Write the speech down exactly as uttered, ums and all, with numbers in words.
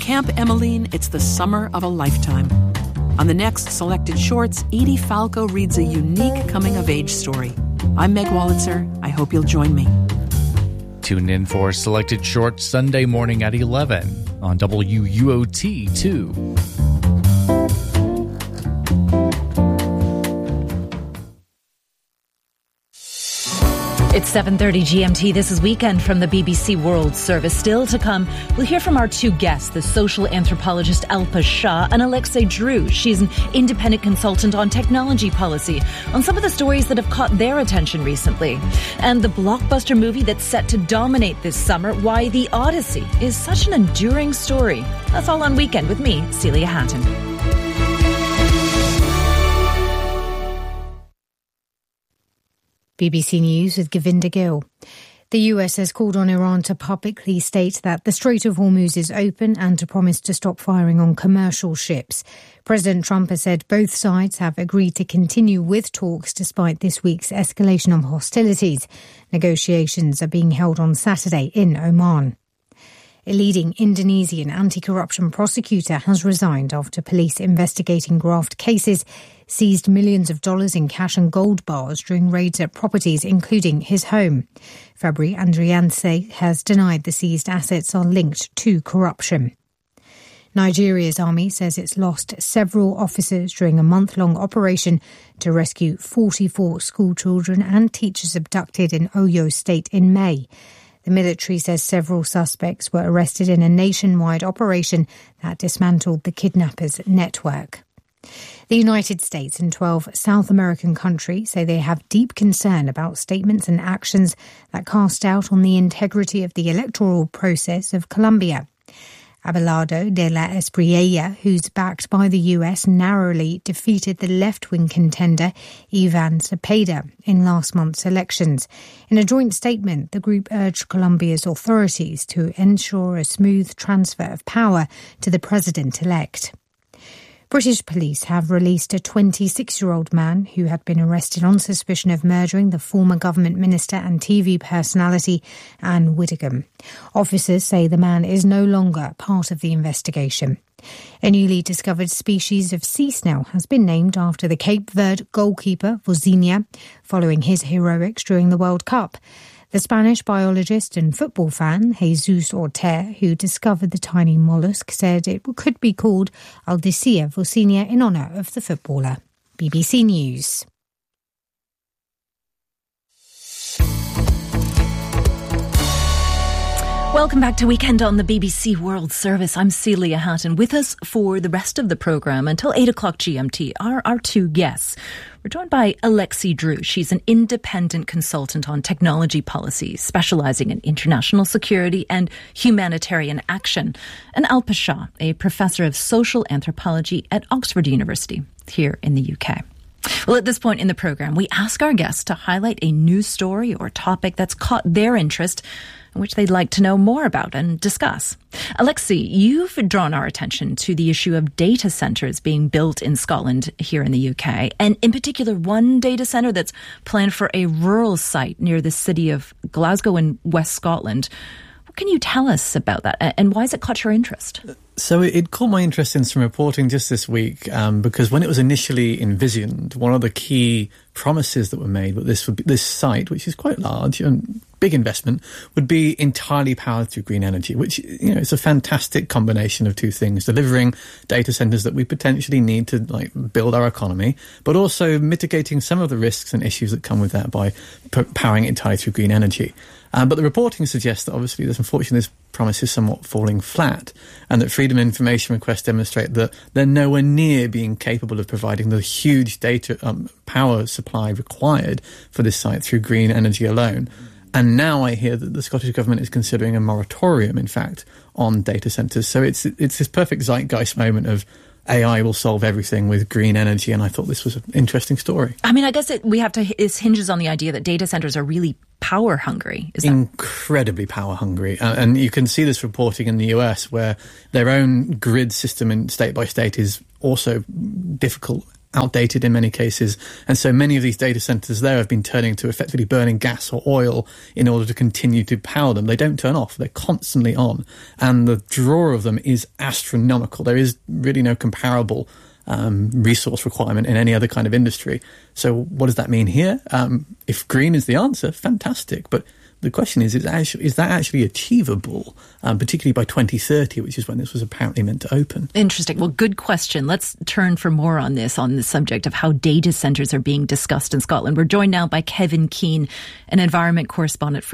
Camp Emmeline, it's the summer of a lifetime. On the next Selected Shorts, Edie Falco reads a unique coming-of-age story. I'm Meg Wolitzer. I hope you'll join me. Tune in for Selected Shorts Sunday morning at eleven on W U O T two. It's seven thirty G M T. This is Weekend from the B B C World Service. Still to come, we'll hear from our two guests, the social anthropologist Alpa Shah and Alexei Drew. She's an independent consultant on technology policy, on some of the stories that have caught their attention recently. And the blockbuster movie that's set to dominate this summer, why The Odyssey is such an enduring story. That's all on Weekend with me, Celia Hatton. B B C News with Govinda Gill. The U S has called on Iran to publicly state that the Strait of Hormuz is open and to promise to stop firing on commercial ships. President Trump has said both sides have agreed to continue with talks despite this week's escalation of hostilities. Negotiations are being held on Saturday in Oman. A leading Indonesian anti-corruption prosecutor has resigned after police investigating graft cases seized millions of dollars in cash and gold bars during raids at properties, including his home. Fabri Andrianse has denied the seized assets are linked to corruption. Nigeria's army says it's lost several officers during a month-long operation to rescue forty-four school children and teachers abducted in Oyo State in May. The military says several suspects were arrested in a nationwide operation that dismantled the kidnappers' network. The United States and twelve South American countries say they have deep concern about statements and actions that cast doubt on the integrity of the electoral process of Colombia. Abelardo de la Espriella, who's backed by the U S, narrowly defeated the left-wing contender Ivan Cepeda in last month's elections. In a joint statement, the group urged Colombia's authorities to ensure a smooth transfer of power to the president-elect. British police have released a twenty-six-year-old man who had been arrested on suspicion of murdering the former government minister and T V personality Anne Widdecombe. Officers say the man is no longer part of the investigation. A newly discovered species of sea snail has been named after the Cape Verde goalkeeper Vozinha, following his heroics during the World Cup. The Spanish biologist and football fan Jesus Orter, who discovered the tiny mollusk, said it could be called Aldicea vocinea in honour of the footballer. B B C News. Welcome back to Weekend on the B B C World Service. I'm Celia Hatton. With us for the rest of the programme until eight o'clock G M T are our two guests. We're joined by Alexei Drew. She's an independent consultant on technology policy, specialising in international security and humanitarian action. And Alpa Shah, a professor of social anthropology at Oxford University here in the U K. Well, at this point in the programme, we ask our guests to highlight a news story or topic that's caught their interest, which they'd like to know more about and discuss. Alexei, you've drawn our attention to the issue of data centres being built in Scotland here in the U K, and in particular one data centre that's planned for a rural site near the city of Glasgow in West Scotland. What can you tell us about that, and why has it caught your interest? So it caught my interest in some reporting just this week, um, because when it was initially envisioned, one of the key promises that were made was this would be, this site, which is quite large and big investment, would be entirely powered through green energy, which, you know, it's a fantastic combination of two things: delivering data centres that we potentially need to like build our economy, but also mitigating some of the risks and issues that come with that by p- powering it entirely through green energy. Um, but the reporting suggests that obviously this, unfortunately, this promise is somewhat falling flat, and that Freedom of Information requests demonstrate that they're nowhere near being capable of providing the huge data um, power supply required for this site through green energy alone. And now I hear that the Scottish Government is considering a moratorium, in fact, on data centres. So it's it's this perfect zeitgeist moment of A I will solve everything with green energy, and I thought this was an interesting story. I mean, I guess it, we have to, it hinges on the idea that data centres are really power hungry. Is that incredibly power hungry? Uh, and you can see this reporting in the U S, where their own grid system in state by state is also difficult outdated in many cases. And so many of these data centers there have been turning to effectively burning gas or oil in order to continue to power them. They don't turn off. They're constantly on. And the draw of them is astronomical. There is really no comparable um, resource requirement in any other kind of industry. So what does that mean here? Um, if green is the answer, fantastic. But the question is, is, actually, is that actually achievable, um, particularly by twenty thirty, which is when this was apparently meant to open? Interesting. Well, good question. Let's turn for more on this, on the subject of how data centres are being discussed in Scotland. We're joined now by Kevin Keane, an environment correspondent for